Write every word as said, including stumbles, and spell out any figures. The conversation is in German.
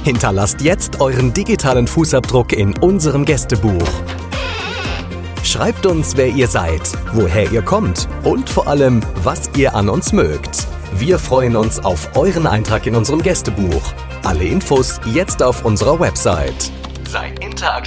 Hinterlasst jetzt euren digitalen Fußabdruck in unserem Gästebuch. Schreibt uns, wer ihr seid, woher ihr kommt und vor allem, was ihr an uns mögt. Wir freuen uns auf euren Eintrag in unserem Gästebuch. Alle Infos jetzt auf unserer Website. Seid interaktiv.